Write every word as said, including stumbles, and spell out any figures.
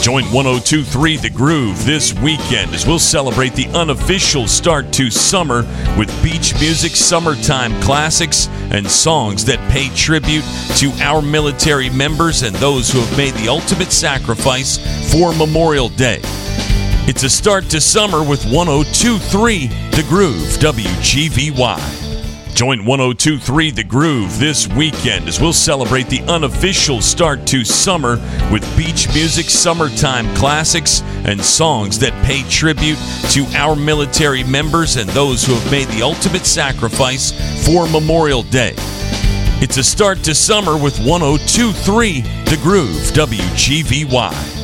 Join one oh two point three The Groove this weekend as we'll celebrate the unofficial start to summer with beach music, summertime classics, and songs that pay tribute to our military members and those who have made the ultimate sacrifice for Memorial Day. It's a start to summer with one oh two point three The Groove, W G V Y. Join one oh two point three The Groove this weekend as we'll celebrate the unofficial start to summer with beach music, summertime classics, and songs that pay tribute to our military members and those who have made the ultimate sacrifice for Memorial Day. It's a start to summer with one oh two point three The Groove, W G V Y.